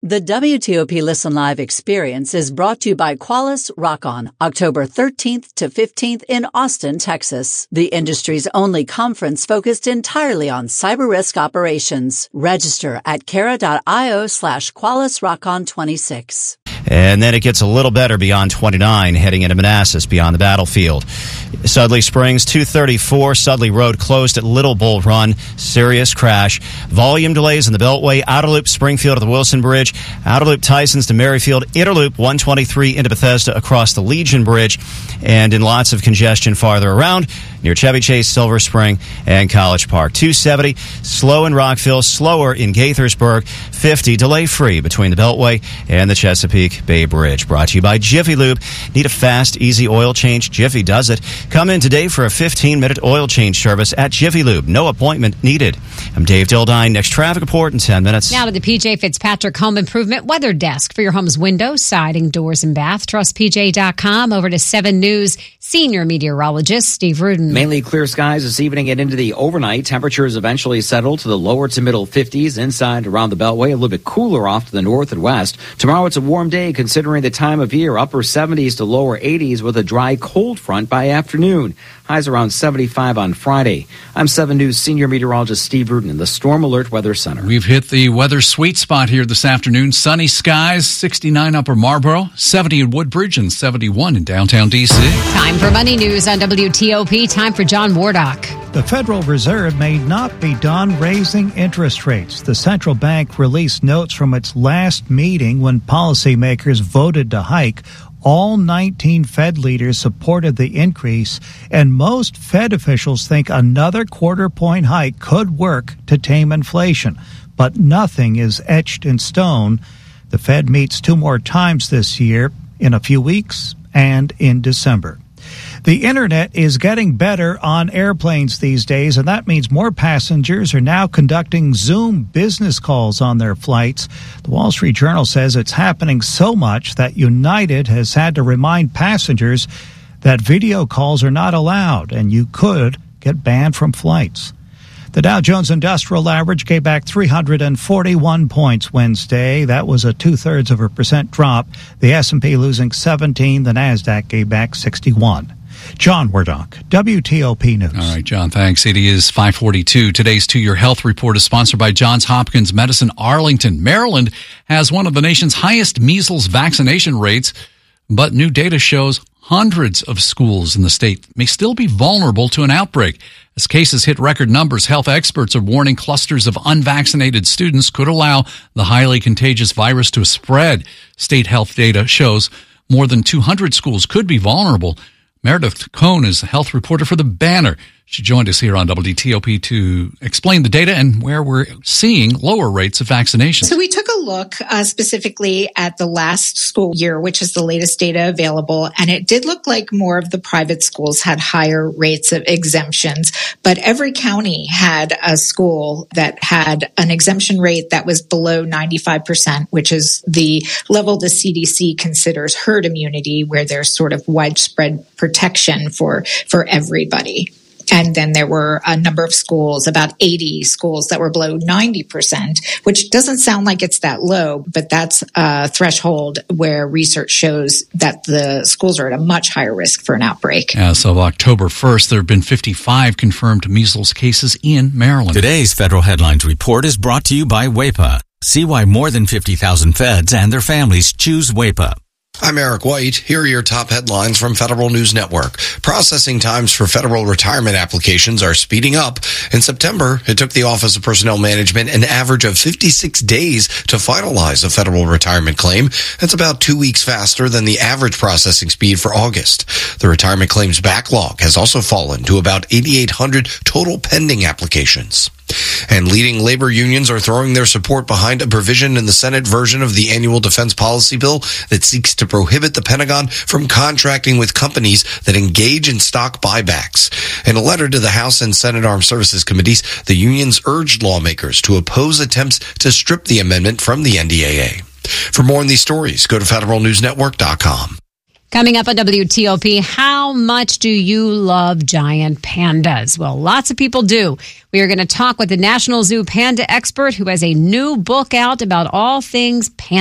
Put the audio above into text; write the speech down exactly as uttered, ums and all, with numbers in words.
The W T O P Listen Live experience is brought to you by Qualys Rock-On, October thirteenth to fifteenth in Austin, Texas. The industry's only conference focused entirely on cyber risk operations. Register at cara.io slash Qualys Rock-On twenty-six. And then it gets a little better beyond twenty-nine, heading into Manassas beyond the battlefield. Sudley Springs, two thirty-four, Sudley Road closed at Little Bull Run. Serious crash. Volume delays in the Beltway. Outer Loop Springfield to the Wilson Bridge. Outer Loop Tysons to Merrifield. Inner Loop one twenty-three into Bethesda across the Legion Bridge. And in lots of congestion farther around near Chevy Chase, Silver Spring, and College Park. two seventy, slow in Rockville, slower in Gaithersburg. fifty, delay-free between the Beltway and the Chesapeake Bay Bridge. Brought to you by Jiffy Lube. Need a fast, easy oil change? Jiffy does it. Come in today for a fifteen-minute oil change service at Jiffy Lube. No appointment needed. I'm Dave Dildine. Next traffic report in ten minutes. Now to the P J Fitzpatrick Home Improvement Weather Desk for your home's windows, siding, doors, and bath. Trust P J dot com. Over to seven News senior meteorologist Steve Rudin. Mainly clear skies this evening and into the overnight. Temperatures eventually settle to the lower to middle fifties inside around the Beltway. A little bit cooler off to the north and west. Tomorrow it's a warm day considering the time of year. Upper seventies to lower eighties with a dry cold front by afternoon. Highs around seventy-five on Friday. I'm seven News senior meteorologist Steve Rudin in the Storm Alert Weather Center. We've hit the weather sweet spot here this afternoon. Sunny skies, sixty-nine Upper Marlboro, seventy in Woodbridge, and seventy-one in downtown D C. Time for Money News on W T O P. Time for John Wardock. The Federal Reserve may not be done raising interest rates. The central bank released notes from its last meeting when policymakers voted to hike. All nineteen Fed leaders supported the increase, and most Fed officials think another quarter-point hike could work to tame inflation. But nothing is etched in stone. The Fed meets two more times this year, in a few weeks and in December. The Internet is getting better on airplanes these days, and that means more passengers are now conducting Zoom business calls on their flights. The Wall Street Journal says it's happening so much that United has had to remind passengers that video calls are not allowed, and you could get banned from flights. The Dow Jones Industrial Average gave back three hundred forty-one points Wednesday. That was a two-thirds of a percent drop. The S and P losing seventeen. The Nasdaq gave back sixty-one. John Wardock, W T O P News. All right, John, thanks. It is five forty-two. Today's To Your Health Report is sponsored by Johns Hopkins Medicine Arlington. Maryland has one of the nation's highest measles vaccination rates, but new data shows hundreds of schools in the state may still be vulnerable to an outbreak. As cases hit record numbers, health experts are warning clusters of unvaccinated students could allow the highly contagious virus to spread. State health data shows more than two hundred schools could be vulnerable. Meredith Cohn is a health reporter for The Banner. She joined us here on W T O P to explain the data and where we're seeing lower rates of vaccination. So we took a look uh, specifically at the last school year, which is the latest data available, and it did look like more of the private schools had higher rates of exemptions, but every county had a school that had an exemption rate that was below ninety-five percent, which is the level the C D C considers herd immunity, where there's sort of widespread protection for, for everybody. And then there were a number of schools, about eighty schools that were below ninety percent, which doesn't sound like it's that low, but that's a threshold where research shows that the schools are at a much higher risk for an outbreak. As of October first, there have been fifty-five confirmed measles cases in Maryland. Today's Federal Headlines Report is brought to you by W A P A. See why more than fifty thousand feds and their families choose W A P A. I'm Eric White. Here are your top headlines from Federal News Network. Processing times for federal retirement applications are speeding up. In September, it took the Office of Personnel Management an average of fifty-six days to finalize a federal retirement claim. That's about two weeks faster than the average processing speed for August. The retirement claims backlog has also fallen to about eighty-eight hundred total pending applications. And leading labor unions are throwing their support behind a provision in the Senate version of the annual defense policy bill that seeks to prohibit the Pentagon from contracting with companies that engage in stock buybacks. In a letter to the House and Senate Armed Services Committees, the unions urged lawmakers to oppose attempts to strip the amendment from the N D A A. For more on these stories, go to federal news network dot com. Coming up on W T O P, how much do you love giant pandas? Well, lots of people do. We are going to talk with the National Zoo panda expert who has a new book out about all things panda.